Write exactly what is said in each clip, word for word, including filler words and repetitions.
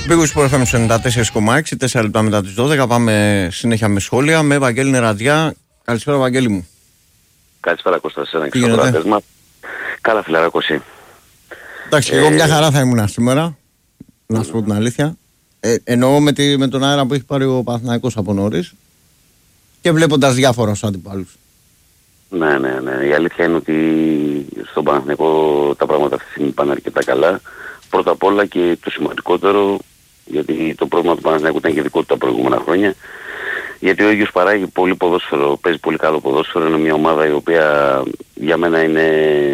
Big Sport εφ εμ ενενήντα τέσσερα κόμμα έξι, τέσσερα λεπτά μετά τις δώδεκα. Πάμε συνέχεια με σχόλια με Βαγγέλη Νεραντζιά. Καλησπέρα, Βαγγέλη μου. Καλησπέρα, Κώστα, σε ένα εξωτερικό. Καλά, φιλαράκο, εσύ. Εντάξει, ε... εγώ μια χαρά θα ήμουν σήμερα, να σου πω την αλήθεια. Ε, εννοώ με, τη, με τον αέρα που έχει πάρει ο Παναθηναϊκός από νωρίς και βλέποντας διάφορα στους αντιπάλους. Ναι, ναι, ναι. Η αλήθεια είναι ότι στον Παναθηναϊκό τα πράγματα αυτή τη στιγμή πάνε αρκετά καλά. Πρώτα απ' όλα και το σημαντικότερο, γιατί το πρόβλημα του Παναθηναϊκού ήταν και δικό του τα προηγούμενα χρόνια, γιατί ο ίδιος παράγει πολύ ποδόσφαιρο, παίζει πολύ καλό ποδόσφαιρο, είναι μια ομάδα η οποία για μένα είναι...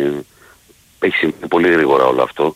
έχει συμβεί πολύ γρήγορα όλο αυτό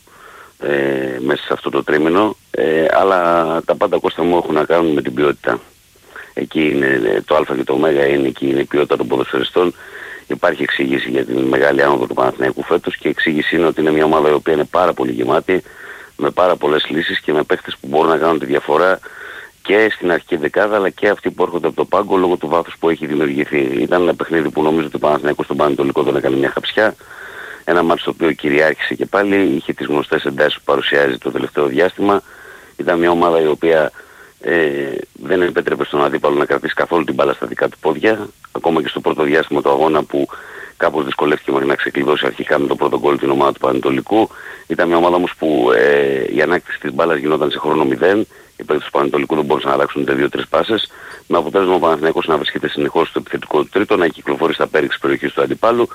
ε, μέσα σε αυτό το τρίμηνο, ε, αλλά τα πάντα, Κώστα μου, έχουν να κάνουν με την ποιότητα. Εκεί είναι το α και το ω, είναι εκεί είναι η ποιότητα των ποδοσφαιριστών. Υπάρχει εξήγηση για την μεγάλη άνοδο του Παναθηναϊκού φέτος και η εξήγηση είναι ότι είναι μια ομάδα η οποία είναι πάρα πολύ γεμάτη, με πάρα πολλές λύσεις και με παίχτες που μπορούν να κάνουν τη διαφορά και στην αρχική δεκάδα αλλά και αυτοί που έρχονται από το πάγκο λόγω του βάθους που έχει δημιουργηθεί. Ήταν ένα παιχνίδι που νομίζω ότι ο Παναθηναϊκός στον Πανετολικό δεν έκανε μια χαψιά. Ένα μάτσο το οποίο κυριάρχησε και πάλι, είχε τις γνωστές εντάσεις που παρουσιάζει το τελευταίο διάστημα. Ήταν μια ομάδα η οποία ε, δεν επέτρεπε στον αντίπαλο να κρατήσει καθόλου την μπάλα στα δικά του πόδια. Ακόμα και στο πρώτο διάστημα του αγώνα που κάπως δυσκολεύτηκε μέχρι να ξεκλειδώσει αρχικά με το πρώτο γκολ την ομάδα του Πανετολικού. Ήταν μια ομάδα όμως που ε, η ανάκτηση της μπάλας γινόταν σε χρόνο μηδέν. Οι παίκτες του Πανετολικού δεν μπορούσαν να αλλάξουν ούτε δύο-τρεις πάσες. Με αποτέλεσμα ο Παναθηναϊκός να βρίσκεται συνεχώς στο επιθετικό του τρίτο, να κυκλοφορεί στα πέριξ της περιοχής του αντιπάλου.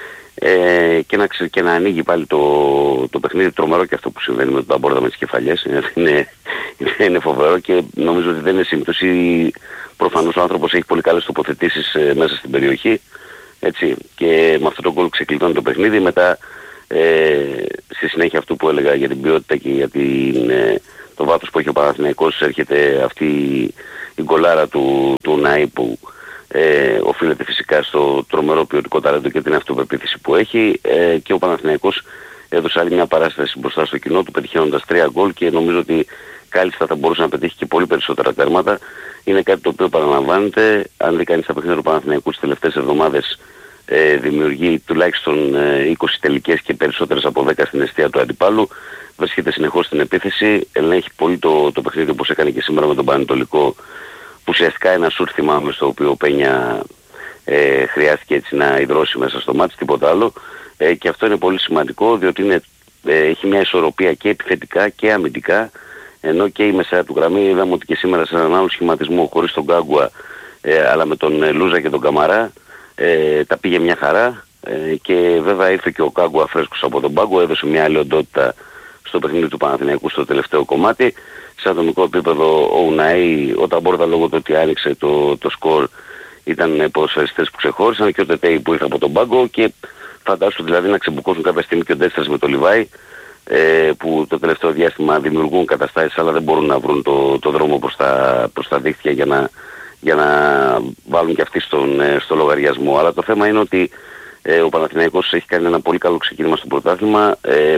Ε, και, να, και να ανοίγει πάλι το, το παιχνίδι. Τρομερό και αυτό που συμβαίνει με τον Ταμπόρδα με τις κεφαλιές. Είναι, είναι, είναι φοβερό και νομίζω ότι δεν είναι σύμπτωση. Προφανώς ο άνθρωπος έχει πολύ καλές τοποθετήσεις ε, μέσα στην περιοχή. Έτσι, και με αυτό το γκολ ξεκλειδώνει το παιχνίδι. Μετά ε, στη συνέχεια αυτού που έλεγα για την ποιότητα και για την, ε, το βάθος που έχει ο Παναθηναϊκός, έρχεται αυτή η γκολάρα του, του Ναΐ που Ε, οφείλεται φυσικά στο τρομερό ποιοτικό ταλέντο και την αυτοπεποίθηση που έχει ε, και ο Παναθηναϊκός έδωσε άλλη μια παράσταση μπροστά στο κοινό του πετυχαίνοντας τρία γκολ και νομίζω ότι κάλλιστα θα μπορούσε να πετύχει και πολύ περισσότερα τέρματα. Είναι κάτι το οποίο παραλαμβάνεται. Αν δει κανείς τα παιχνίδια του Παναθηναϊκού τις τελευταίες εβδομάδες ε, δημιουργεί τουλάχιστον ε, είκοσι τελικές και περισσότερες από δέκα στην εστία του αντιπάλου. Βρίσκεται συνεχώς στην επίθεση, ελέγχει πολύ το, το παιχνίδι όπως έκανε και σήμερα με τον Πανετολικό, που ουσιαστικά ένα σουτ θυμάμαι στο οποίο ο Πένια ε, χρειάστηκε έτσι να υδρώσει μέσα στο μάτς, τίποτα άλλο. Ε, και αυτό είναι πολύ σημαντικό διότι είναι, ε, έχει μια ισορροπία και επιθετικά και αμυντικά, ενώ και η μεσαία του γραμμή είδαμε ότι και σήμερα σε έναν άλλο σχηματισμό χωρίς τον Γκάγκουα ε, αλλά με τον ε, Λούζα και τον Καμαρά ε, τα πήγε μια χαρά ε, και βέβαια ήρθε και ο Γκάγκουα φρέσκος από τον πάγκο, έδωσε μια άλλη οντότητα στο παιχνίδι του Παναθηναϊκού στο τελευταίο κομμάτι. Σε ατομικό επίπεδο ο Ουναΐ, ο Ταμπόρδα λόγω του ότι άνοιξε το, το σκορ ήταν ποδοσφαιριστές που ξεχώρισαν και ο Τετέι που ήρθε από τον πάγκο και φαντάσου δηλαδή να ξεμπουκώσουν κάποια στιγμή και ο Ντέστρας με το Λιβάι ε, που το τελευταίο διάστημα δημιουργούν καταστάσεις αλλά δεν μπορούν να βρουν το, το δρόμο προς τα, προς τα δίχτυα για να, για να βάλουν και αυτοί στον, στο λογαριασμό. Αλλά το θέμα είναι ότι ε, ο Παναθηναϊκός έχει κάνει ένα πολύ καλό ξεκίνημα στο πρωτάθλημα ε,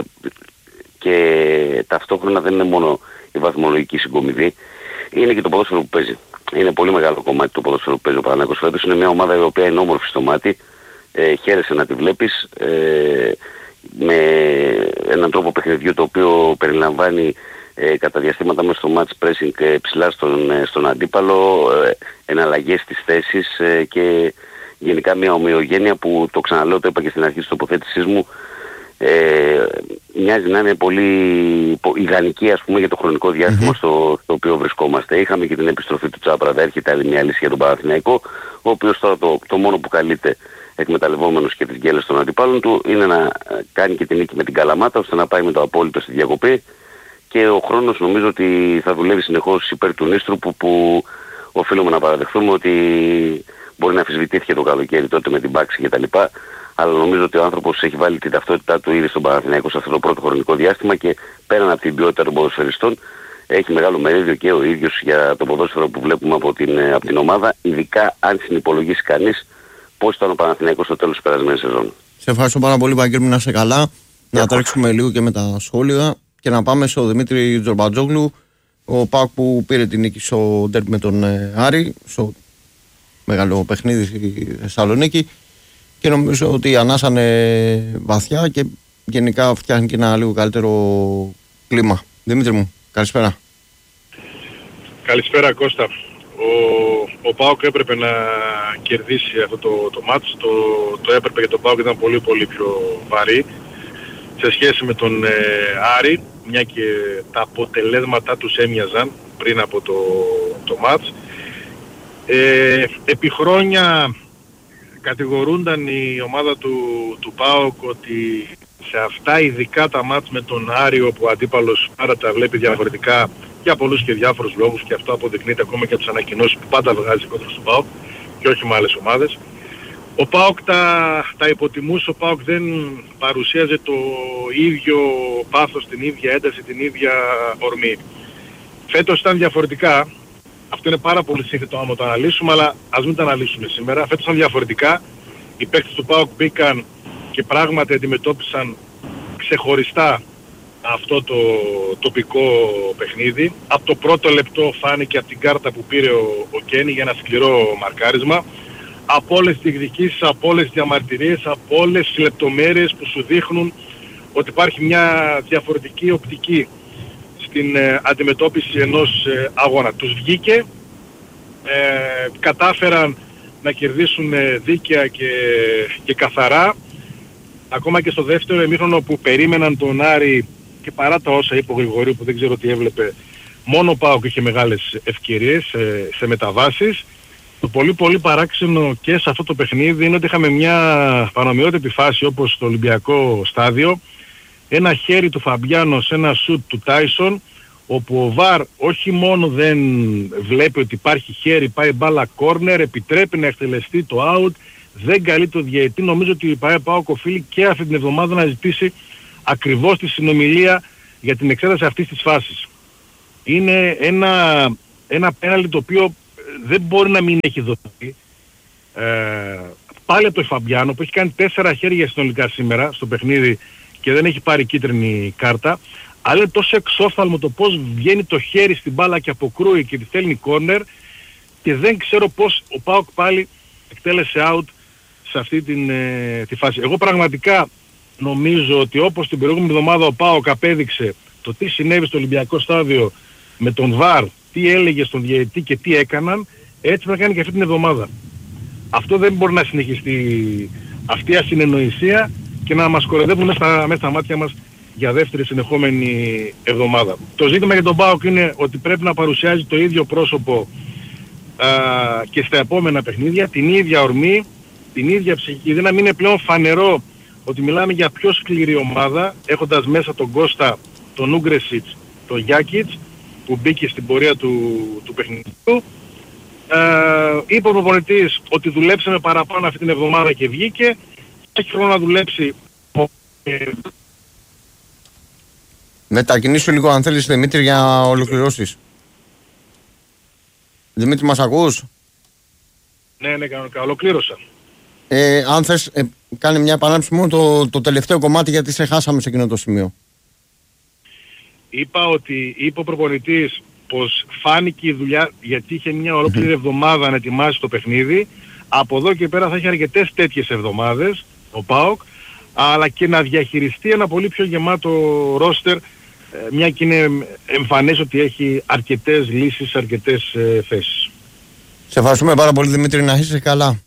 και ταυτόχρονα δεν είναι μόνο η βαθμολογική συγκομιδή, είναι και το ποδόσφαιρο που παίζει. Είναι πολύ μεγάλο κομμάτι το ποδόσφαιρο που παίζει ο Παναθηναϊκός φέτος. Είναι μια ομάδα η οποία είναι όμορφη στο μάτι, ε, χαίρεσαι να τη βλέπεις, ε, με έναν τρόπο παιχνιδιού το οποίο περιλαμβάνει ε, κατά διαστήματα μέσα στο match pressing ε, ψηλά στον, ε, στον αντίπαλο, ε, εναλλαγές στις θέσεις ε, και γενικά μια ομοιογένεια που το ξαναλέω, το είπα και στην αρχή της τοποθέτησής μου, Ε, μοιάζει να είναι πολύ ιδανική ας πούμε για το χρονικό διάστημα mm-hmm. στο, στο οποίο βρισκόμαστε. Είχαμε και την επιστροφή του Τσάπρα, θα έρχεται άλλη μια λύση για τον Παναθηναϊκό, ο οποίος τώρα το, το μόνο που καλείται εκμεταλλευόμενος και τις γκέλες των αντιπάλων του είναι να κάνει και την νίκη με την Καλαμάτα ώστε να πάει με το απόλυτο στη διακοπή και ο χρόνος νομίζω ότι θα δουλεύει συνεχώς υπέρ του Νίστρου που, που οφείλουμε να παραδεχθούμε ότι μπορεί να αμφισβητήθηκε το καλοκαίρι τότε με την Πάξη κτλ. Αλλά νομίζω ότι ο άνθρωπος έχει βάλει την ταυτότητά του ήδη στον Παναθηναϊκό σε αυτό το πρώτο χρονικό διάστημα και πέραν από την ποιότητα των ποδοσφαιριστών έχει μεγάλο μερίδιο και ο ίδιος για το ποδόσφαιρο που βλέπουμε από την, από την ομάδα, ειδικά αν συνυπολογίσει κανείς πώς ήταν ο Παναθηναϊκός στο τέλος της περασμένης σεζόν. Σε ευχαριστώ πάρα πολύ, Βαγγέλη μου, να είσαι καλά. Να τρέξουμε λίγο και με τα σχόλια και να πάμε στο Δημήτρη Τζορμπατζόγλου, ο ΠΑΟΚ που πήρε την νίκη στο ντέρμπι με τον Άρη, στο μεγάλο παιχνίδι στη Θεσσαλονίκη. Και νομίζω ότι ανάσανε βαθιά και γενικά φτιάχνει και ένα λίγο καλύτερο κλίμα. Δημήτρη μου, καλησπέρα. Καλησπέρα Κώστα. Ο, ο ΠΑΟΚ έπρεπε να κερδίσει αυτό το, το μάτς. Το, το έπρεπε για τον ΠΑΟΚ, ήταν πολύ πολύ πιο βαρύ σε σχέση με τον ε, Άρη, μια και τα αποτελέσματά τους έμοιαζαν πριν από το, το μάτς. Ε, επί χρόνια κατηγορούνταν η ομάδα του, του ΠΑΟΚ ότι σε αυτά, ειδικά τα μάτς με τον Άρη, όπου ο αντίπαλος άρα τα βλέπει διαφορετικά για πολλούς και διάφορους λόγους, και αυτό αποδεικνύεται ακόμα και από τις ανακοινώσεις που πάντα βγάζει κόντρα στον ΠΑΟΚ και όχι με άλλες ομάδες. Ο ΠΑΟΚ τα, τα υποτιμούσε, ο ΠΑΟΚ δεν παρουσίαζε το ίδιο πάθος, την ίδια ένταση, την ίδια ορμή. Φέτος ήταν διαφορετικά. Αυτό είναι πάρα πολύ σύνθετο άμα το αναλύσουμε, αλλά ας μην το αναλύσουμε σήμερα. Φέτος ήταν διαφορετικά. Οι παίκτες του ΠΑΟΚ μπήκαν και πράγματι αντιμετώπισαν ξεχωριστά αυτό το τοπικό παιχνίδι. Από το πρώτο λεπτό φάνηκε από την κάρτα που πήρε ο, ο Κένι για ένα σκληρό μαρκάρισμα. Από όλες τις διεκδικήσεις, από όλες τις διαμαρτυρίες, από όλες τις λεπτομέρειες που σου δείχνουν ότι υπάρχει μια διαφορετική οπτική στην ε, αντιμετώπιση ενός ε, αγώνα. Τους βγήκε, ε, κατάφεραν να κερδίσουν ε, δίκαια και, και καθαρά. Ακόμα και στο δεύτερο ημίχρονο που περίμεναν τον Άρη, και παρά τα όσα είπε ο Γρηγορίου που δεν ξέρω τι έβλεπε, μόνο ο ΠΑΟΚ είχε μεγάλες ευκαιρίες σε, σε μεταβάσεις. Το πολύ πολύ παράξενο και σε αυτό το παιχνίδι είναι ότι είχαμε μια πανομοιότυπη φάση όπως στο Ολυμπιακό στάδιο, ένα χέρι του Φαμπιάνο σε ένα σουτ του Τάισον, όπου ο Βαρ όχι μόνο δεν βλέπει ότι υπάρχει χέρι, πάει μπάλα κόρνερ, επιτρέπει να εκτελεστεί το out, δεν καλεί το διαιτητή. Νομίζω ότι η ΠΑΟΚ οφείλει και αυτή την εβδομάδα να ζητήσει ακριβώς τη συνομιλία για την εξέταση αυτής της φάσης. Είναι ένα, ένα πέναλτι το οποίο δεν μπορεί να μην έχει δοθεί. Ε, πάλι από τον Φαμπιάνο που έχει κάνει τέσσερα χέρια συνολικά σήμερα στο παιχνίδι και δεν έχει πάρει κίτρινη κάρτα. Αλλά είναι τόσο εξόφθαλμο το πώς βγαίνει το χέρι στην μπάλα και αποκρούει και τη στέλνει κόρνερ, και δεν ξέρω πώς ο ΠΑΟΚ πάλι εκτέλεσε out σε αυτή την, ε, τη φάση. Εγώ πραγματικά νομίζω ότι όπως την προηγούμενη εβδομάδα ο ΠΑΟΚ απέδειξε το τι συνέβη στο Ολυμπιακό στάδιο με τον Βαρ, τι έλεγε στον διαιτητή και τι έκαναν, έτσι πρέπει να κάνει και αυτή την εβδομάδα. Αυτό δεν μπορεί να συνεχιστεί, αυτή η ασυνεννοησία, και να μας κοροϊδεύουν μέσα στα, μέσα στα μάτια μας για δεύτερη συνεχόμενη εβδομάδα. Το ζήτημα για τον ΠΑΟΚ είναι ότι πρέπει να παρουσιάζει το ίδιο πρόσωπο α, και στα επόμενα παιχνίδια, την ίδια ορμή, την ίδια ψυχική δύναμη. Είναι πλέον φανερό ότι μιλάμε για πιο σκληρή ομάδα, έχοντας μέσα τον Κώστα, τον Ούγκρεσιτς, τον Γιάκιτς, που μπήκε στην πορεία του, του παιχνιδιού. Ε, είπε ο προπονητής ότι δουλέψαμε παραπάνω αυτή την εβδομάδα και βγήκε. Έχει χρόνο να δουλέψει. Μετακινήσου λίγο αν θέλεις, Δημήτρη, για να ολοκληρώσεις. Δημήτρη, μας ακούς? Ναι, ναι, κανονικά. Ολοκλήρωσα. Ε, αν θες, ε, κάνε μια επανάληψη μόνο το, το τελευταίο κομμάτι, γιατί σε χάσαμε σε εκείνο το σημείο. Είπα ότι είπε ο προπονητής πως φάνηκε η δουλειά, γιατί είχε μια ολόκληρη εβδομάδα να ετοιμάσει το παιχνίδι. Από εδώ και πέρα θα έχει αρκετές τέτοιες εβδομάδες ο ΠΑΟΚ, αλλά και να διαχειριστεί ένα πολύ πιο γεμάτο ρόστερ, μια και είναι εμφανές ότι έχει αρκετές λύσεις, αρκετές ε, θέσεις. Σε ευχαριστούμε πάρα πολύ, Δημήτρη, να είσαι καλά.